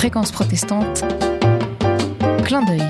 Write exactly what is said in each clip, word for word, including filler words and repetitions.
Fréquence protestante, clin d'œil.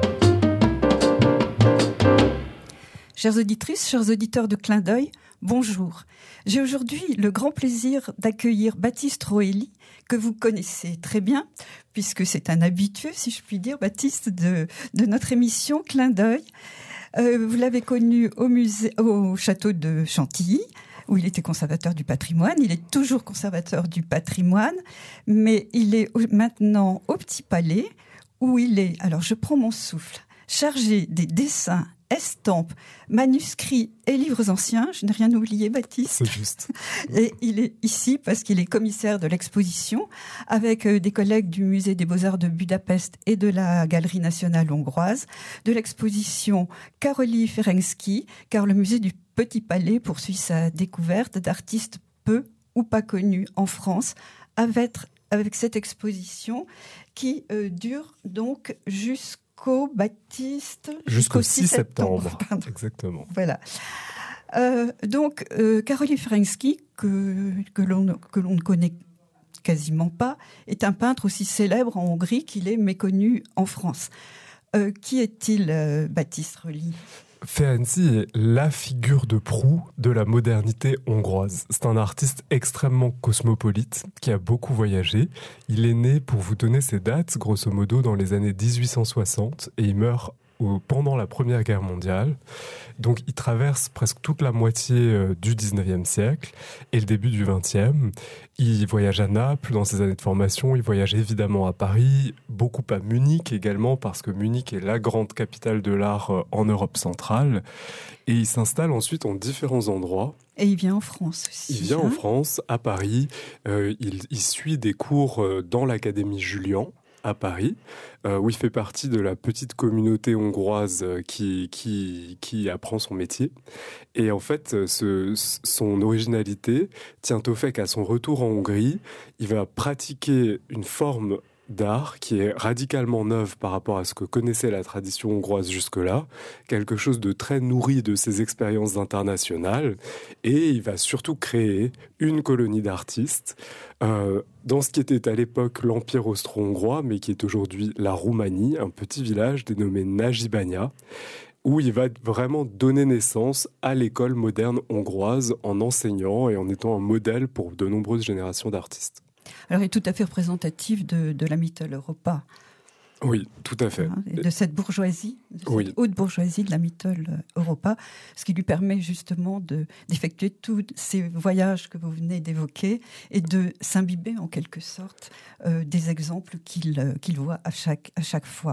Chères auditrices, chers auditeurs de Clin d'œil, bonjour. J'ai aujourd'hui le grand plaisir d'accueillir Baptiste Roelli, que vous connaissez très bien, puisque c'est un habitué, si je puis dire, Baptiste, de, de notre émission Clin d'œil. Euh, vous l'avez connu au, musée, au château de Chantilly, où il était conservateur du patrimoine. Il est toujours conservateur du patrimoine, mais il est maintenant au Petit Palais, où il est, alors je prends mon souffle, chargé des dessins, estampes, manuscrits et livres anciens. Je n'ai rien oublié, Baptiste. C'est juste. Et il est ici parce qu'il est commissaire de l'exposition avec des collègues du Musée des Beaux-Arts de Budapest et de la Galerie nationale hongroise, de l'exposition Károly Ferenczky, car le musée du Petit Palais poursuit sa découverte d'artistes peu ou pas connus en France avec, avec cette exposition qui euh, dure donc jusqu'au Jusqu'au Baptiste jusqu'au six septembre. Exactement. Voilà. Euh, donc, euh, Károly Ferenczky, que, que, l'on, que l'on ne connaît quasiment pas, est un peintre aussi célèbre en Hongrie qu'il est méconnu en France. Euh, qui est-il, euh, Baptiste Roelli ? Ferenczi est la figure de proue de la modernité hongroise. C'est un artiste extrêmement cosmopolite qui a beaucoup voyagé. Il est né, pour vous donner ses dates, grosso modo dans les années dix-huit cent soixante et il meurt au, pendant la Première Guerre mondiale. Donc il traverse presque toute la moitié euh, du dix-neuvième siècle et le début du vingtième. Il voyage à Naples dans ses années de formation, il voyage évidemment à Paris, beaucoup à Munich également parce que Munich est la grande capitale de l'art euh, en Europe centrale. Et il s'installe ensuite en différents endroits. Et il vient en France aussi. Il vient hein en France, à Paris. Euh, il, il suit des cours euh, dans l'Académie Julian à Paris, euh, où il fait partie de la petite communauté hongroise qui, qui, qui apprend son métier. Et en fait, ce, son originalité tient au fait qu'à son retour en Hongrie, il va pratiquer une forme d'art qui est radicalement neuve par rapport à ce que connaissait la tradition hongroise jusque-là, quelque chose de très nourri de ses expériences internationales, et il va surtout créer une colonie d'artistes euh, dans ce qui était à l'époque l'Empire austro-hongrois, mais qui est aujourd'hui la Roumanie, un petit village dénommé Nagybanya, où il va vraiment donner naissance à l'école moderne hongroise en enseignant et en étant un modèle pour de nombreuses générations d'artistes. Alors, il est tout à fait représentatif de, de la Mitteleuropa. Oui, tout à fait. Hein, de cette bourgeoisie, de cette oui. haute bourgeoisie de la Mitteleuropa, ce qui lui permet justement de, d'effectuer tous ces voyages que vous venez d'évoquer et de s'imbiber en quelque sorte euh, des exemples qu'il, qu'il voit à chaque, à chaque fois.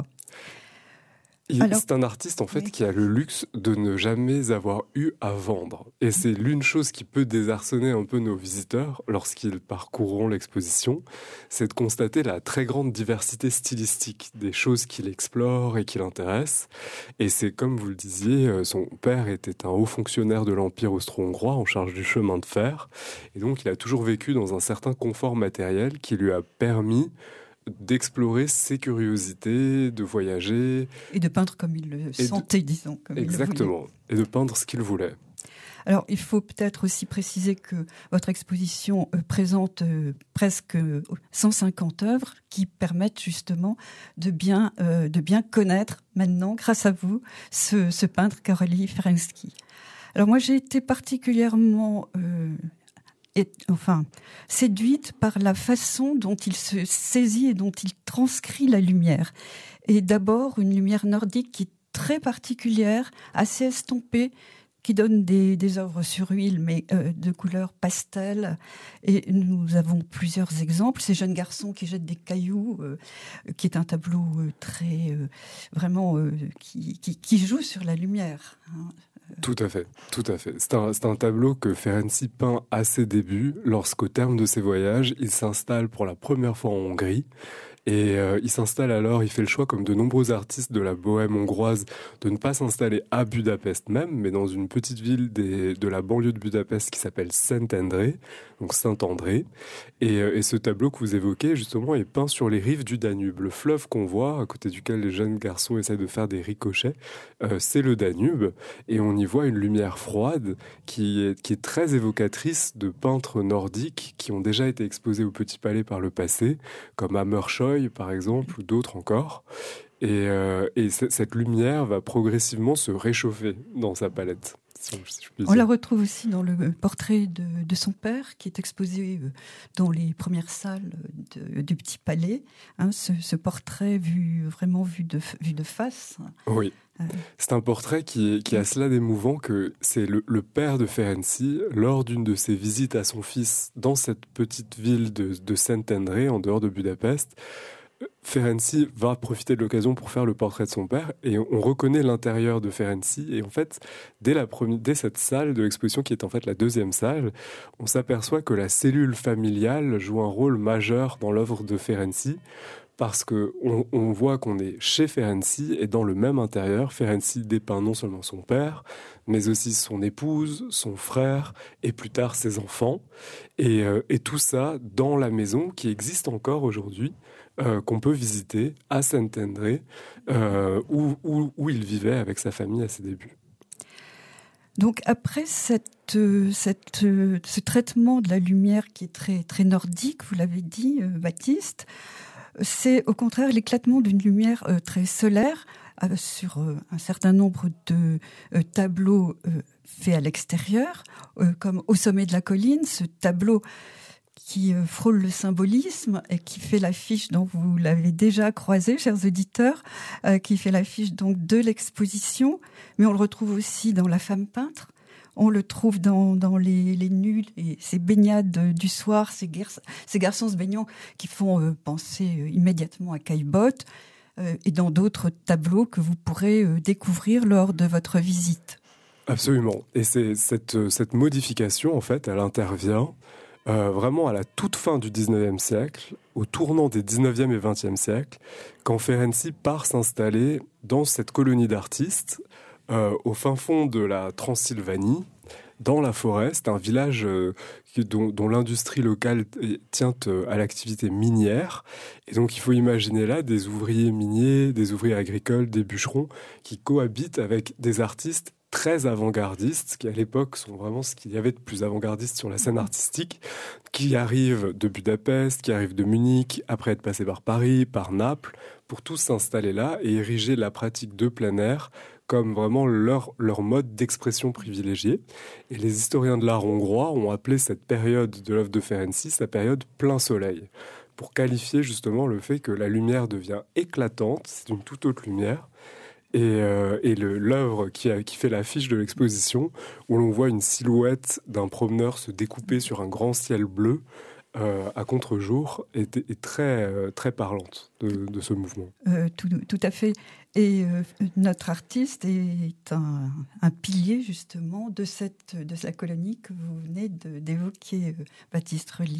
Il, Alors, c'est un artiste en fait oui. qui a le luxe de ne jamais avoir eu à vendre. Et c'est l'une chose qui peut désarçonner un peu nos visiteurs lorsqu'ils parcourront l'exposition, c'est de constater la très grande diversité stylistique des choses qu'il explore et qui l'intéressent. Et c'est comme vous le disiez, son père était un haut fonctionnaire de l'Empire austro-hongrois en charge du chemin de fer. Et donc il a toujours vécu dans un certain confort matériel qui lui a permis d'explorer ses curiosités, de voyager. Et de peindre comme il le sentait, de... disons. Comme Exactement, il le et de peindre ce qu'il voulait. Alors, il faut peut-être aussi préciser que votre exposition euh, présente euh, presque cent cinquante œuvres qui permettent justement de bien, euh, de bien connaître maintenant, grâce à vous, ce, ce peintre Károly Ferenczky. Alors moi, j'ai été particulièrement... Euh, Et, enfin, séduite par la façon dont il se saisit et dont il transcrit la lumière. Et d'abord, une lumière nordique qui est très particulière, assez estompée, qui donne des, des œuvres sur huile, mais euh, de couleur pastel. Et nous avons plusieurs exemples. Ces jeunes garçons qui jettent des cailloux, euh, qui est un tableau euh, très, euh, vraiment, euh, qui, qui, qui joue sur la lumière, hein. Tout à fait, tout à fait. C'est un, c'est un tableau que Ferenczi peint à ses débuts, lorsqu'au terme de ses voyages, il s'installe pour la première fois en Hongrie. Et euh, il s'installe alors, il fait le choix, comme de nombreux artistes de la bohème hongroise, de ne pas s'installer à Budapest même, mais dans une petite ville des, de la banlieue de Budapest qui s'appelle Szentendre, donc Saint-André. Et, euh, et ce tableau que vous évoquez, justement, est peint sur les rives du Danube. Le fleuve qu'on voit, à côté duquel les jeunes garçons essaient de faire des ricochets, euh, c'est le Danube. Et on y voit une lumière froide qui est, qui est très évocatrice de peintres nordiques qui ont déjà été exposés au Petit Palais par le passé, comme Hammershøi deuil, par exemple, ou d'autres encore. Et, euh, et c- cette lumière va progressivement se réchauffer dans sa palette. Si je puis On dire. la retrouve aussi dans le portrait de, de son père, qui est exposé dans les premières salles de, du Petit Palais. Hein, ce, ce portrait vu, vraiment vu de, vu de face. Oui. Euh, C'est un portrait qui, est, qui a cela d'émouvant que c'est le, le père de Ferenczi, lors d'une de ses visites à son fils dans cette petite ville de, de Szentendre, en dehors de Budapest. Ferenczi va profiter de l'occasion pour faire le portrait de son père et on reconnaît l'intérieur de Ferenczi et en fait dès, la première, dès cette salle de l'exposition qui est en fait la deuxième salle, on s'aperçoit que la cellule familiale joue un rôle majeur dans l'œuvre de Ferenczi parce qu'on on voit qu'on est chez Ferenczi et dans le même intérieur, Ferenczi dépeint non seulement son père mais aussi son épouse, son frère et plus tard ses enfants et, euh, et tout ça dans la maison qui existe encore aujourd'hui. Euh, qu'on peut visiter à Szentendre, euh, où, où, où il vivait avec sa famille à ses débuts. Donc après cette, cette, ce traitement de la lumière qui est très, très nordique, vous l'avez dit, euh, Baptiste, c'est au contraire l'éclatement d'une lumière euh, très solaire euh, sur euh, un certain nombre de euh, tableaux euh, faits à l'extérieur, euh, comme au sommet de la colline, ce tableau qui frôle le symbolisme et qui fait l'affiche dont vous l'avez déjà croisé, chers auditeurs, euh, qui fait l'affiche donc de l'exposition, mais on le retrouve aussi dans La femme peintre, on le trouve dans, dans les, les nus, et ces baignades du soir, ces, guers, ces garçons se baignant qui font euh, penser euh, immédiatement à Caillebotte, euh, et dans d'autres tableaux que vous pourrez euh, découvrir lors de votre visite. Absolument. Et c'est cette, cette modification, en fait, elle intervient Euh, vraiment à la toute fin du dix-neuvième siècle, au tournant des dix-neuvième et vingtième siècle, quand Ferenczi part s'installer dans cette colonie d'artistes euh, au fin fond de la Transylvanie, dans la forêt. C'est un village euh, dont, dont l'industrie locale tient euh, à l'activité minière. Et donc il faut imaginer là des ouvriers miniers, des ouvriers agricoles, des bûcherons qui cohabitent avec des artistes très avant-gardistes, qui à l'époque sont vraiment ce qu'il y avait de plus avant-gardiste sur la scène artistique, qui arrivent de Budapest, qui arrivent de Munich, après être passés par Paris, par Naples, pour tous s'installer là et ériger la pratique de plein air comme vraiment leur, leur mode d'expression privilégié. Et les historiens de l'art hongrois ont appelé cette période de l'œuvre de Ferenczi sa période plein soleil, pour qualifier justement le fait que la lumière devient éclatante, c'est une toute autre lumière. Et, euh, et le, l'œuvre qui, a, qui fait l'affiche de l'exposition, où l'on voit une silhouette d'un promeneur se découper sur un grand ciel bleu euh, à contre-jour, est, est très, euh, très parlante de, de ce mouvement. Euh, tout, tout à fait. Et euh, notre artiste est un, un pilier justement de, cette, de la colonie que vous venez de, d'évoquer, euh, Baptiste Relly.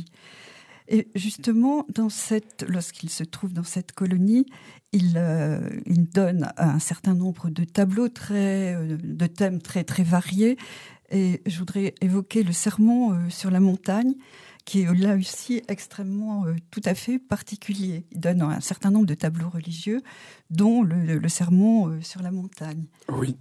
Et justement, dans cette, lorsqu'il se trouve dans cette colonie, il, euh, il donne un certain nombre de tableaux, très, euh, de thèmes très, très variés. Et je voudrais évoquer le sermon euh, sur la montagne, qui est là aussi extrêmement, euh, tout à fait particulier. Il donne un certain nombre de tableaux religieux, dont le, le sermon euh, sur la montagne. Oui.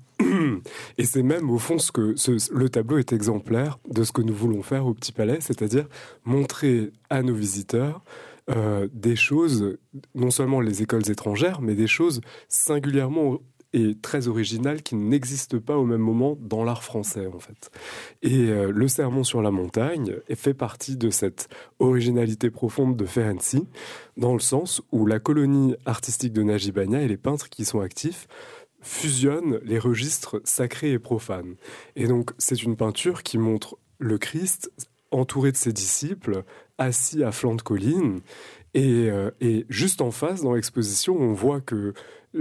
Et c'est même, au fond, ce que ce, le tableau est exemplaire de ce que nous voulons faire au Petit Palais, c'est-à-dire montrer à nos visiteurs euh, des choses, non seulement les écoles étrangères, mais des choses singulièrement et très originales qui n'existent pas au même moment dans l'art français, en fait. Et euh, le sermon sur la montagne fait partie de cette originalité profonde de Ferenczi, dans le sens où la colonie artistique de Nagybania et les peintres qui y sont actifs fusionnent les registres sacrés et profanes. Et donc, c'est une peinture qui montre le Christ entouré de ses disciples, assis à flanc de colline, et, euh, et juste en face, dans l'exposition, on voit que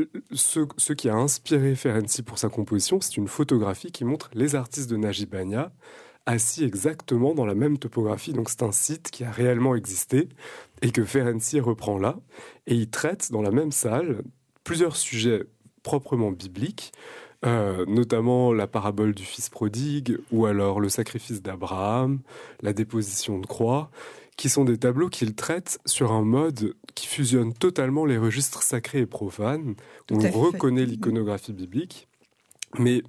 ce, ce qui a inspiré Ferenczi pour sa composition, c'est une photographie qui montre les artistes de Nagybania assis exactement dans la même topographie. Donc c'est un site qui a réellement existé et que Ferenczi reprend là. Et il traite dans la même salle plusieurs sujets proprement bibliques, euh, notamment la parabole du fils prodigue ou alors le sacrifice d'Abraham, la déposition de croix, qui sont des tableaux qu'il traite sur un mode qui fusionne totalement les registres sacrés et profanes, où on reconnaît l'iconographie biblique, mais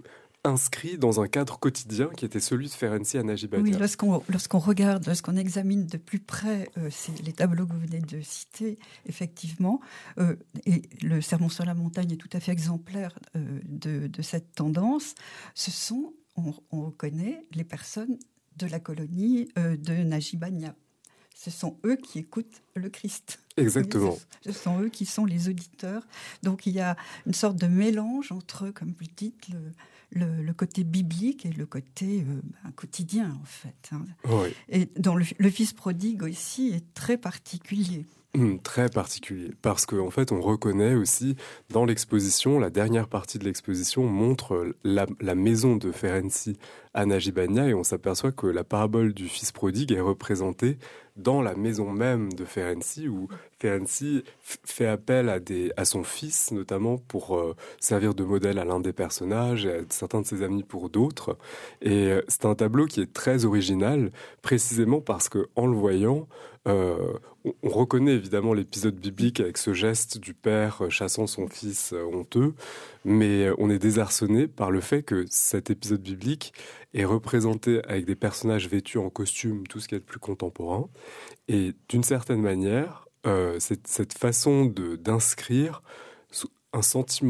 inscrit dans un cadre quotidien qui était celui de Ferenczi à Nagybania. Oui, lorsqu'on, lorsqu'on regarde, lorsqu'on examine de plus près euh, c'est les tableaux que vous venez de citer, effectivement, euh, et le Sermon sur la montagne est tout à fait exemplaire euh, de, de cette tendance, ce sont, on, on reconnaît les personnes de la colonie euh, de Nagybania. Ce sont eux qui écoutent le Christ. Exactement. Ce, ce sont eux qui sont les auditeurs. Donc il y a une sorte de mélange entre, comme vous le dites, le, le, le côté biblique et le côté euh, ben, quotidien, en fait. Hein. Oui. Et dont le, le fils prodigue aussi est très particulier. Mmh, très particulier, parce qu'en en fait, on reconnaît aussi dans l'exposition, la dernière partie de l'exposition montre la, la maison de Ferenczi à Nagybania, et on s'aperçoit que la parabole du fils prodigue est représentée dans la maison même de Ferenczi, où Ferenczi f- fait appel à, des, à son fils, notamment pour euh, servir de modèle à l'un des personnages, et à certains de ses amis pour d'autres. Et euh, c'est un tableau qui est très original, précisément parce que en le voyant, euh, on, on reconnaît évidemment l'épisode biblique avec ce geste du père chassant son fils euh, honteux, mais on est désarçonné par le fait que cet épisode biblique est représenté avec des personnages vêtus en costume, tout ce qui est le plus contemporain. Et d'une certaine manière, euh, cette, cette façon de, d'inscrire un sentiment